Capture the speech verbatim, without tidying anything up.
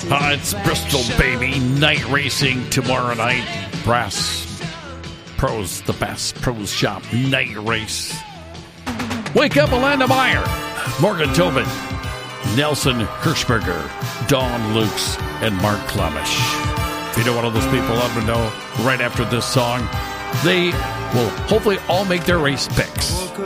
Uh, it's Bristol, baby. Night racing tomorrow night. Brass Pros, the Bass Pros Shop night race. Wake up, Alanda Meyer, Morgan Tobin, Nelson Hirschberger, Dawn Lukes, and Mark Klamish. If you know one of those people, let me know right after this song. They will hopefully all make their race picks.